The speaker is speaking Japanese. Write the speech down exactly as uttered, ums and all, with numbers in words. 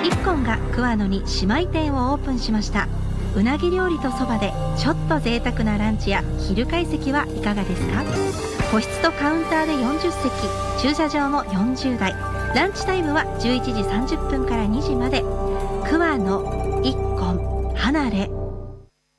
イッコンが桑野に姉妹店をオープンしました。うなぎ料理とそばでちょっと贅沢なランチや昼会席はいかがですか？個室とカウンターでよんじゅっせき、駐車場もよんじゅうだい。ランチタイムはじゅういちじさんじゅっぷんからにじまで。桑野、イッコン、離れ。